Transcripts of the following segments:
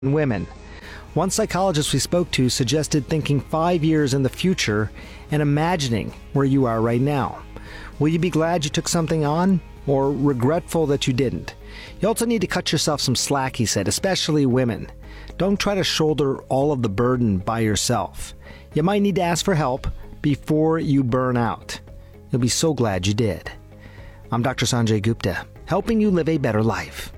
women. One psychologist we spoke to suggested thinking 5 years in the future and imagining where you are right now. Will you be glad you took something on, or regretful that you didn't? You also need to cut yourself some slack, he said, especially women. Don't try to shoulder all of the burden by yourself. You might need to ask for help before you burn out. You'll be so glad you did. I'm Dr. Sanjay Gupta, helping you live a better life.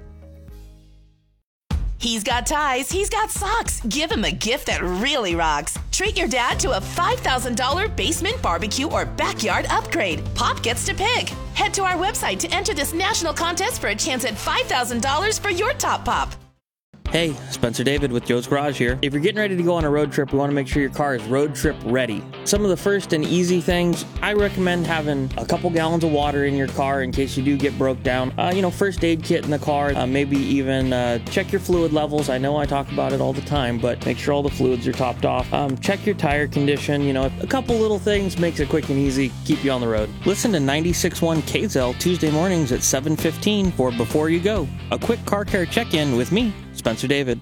He's got ties, he's got socks. Give him a gift that really rocks. Treat your dad to a $5,000 basement barbecue or backyard upgrade. Pop gets to pick. Head to our website to enter this national contest for a chance at $5,000 for your top pop. Hey, Spencer David with Joe's Garage here. If you're getting ready to go on a road trip, we want to make sure your car is road trip ready. Some of the first and easy things, I recommend having a couple gallons of water in your car in case you do get broke down. First aid kit in the car, maybe even check your fluid levels. I know I talk about it all the time, but make sure all the fluids are topped off. Check your tire condition. A couple little things makes it quick and easy, keep you on the road. Listen to 96.1 KZEL Tuesday mornings at 7:15 for Before You Go, a quick car care check-in with me, Spencer David.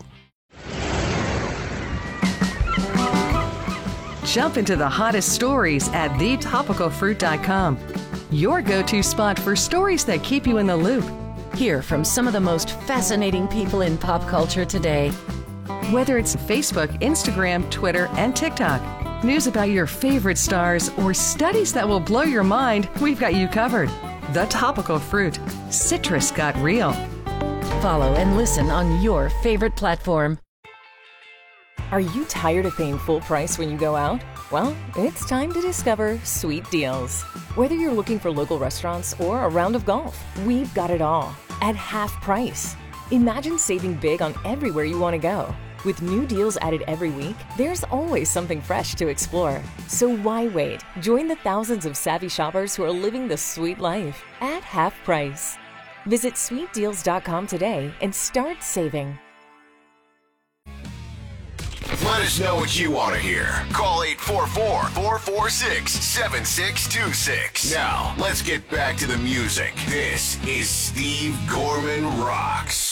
Jump into the hottest stories at thetopicalfruit.com. Your go-to spot for stories that keep you in the loop. Hear from some of the most fascinating people in pop culture today. Whether it's Facebook, Instagram, Twitter, and TikTok, news about your favorite stars, or studies that will blow your mind, we've got you covered. The Topical Fruit. Citrus got real. Follow and listen on your favorite platform. Are you tired of paying full price when you go out? Well, it's time to discover Sweet Deals. Whether you're looking for local restaurants or a round of golf, we've got it all at half price. Imagine saving big on everywhere you want to go. With new deals added every week, there's always something fresh to explore. So why wait? Join the thousands of savvy shoppers who are living the sweet life at half price. Visit sweetdeals.com today and start saving. Let us know what you want to hear. Call 844-446-7626. Now, let's get back to the music. This is Steve Gorman Rocks.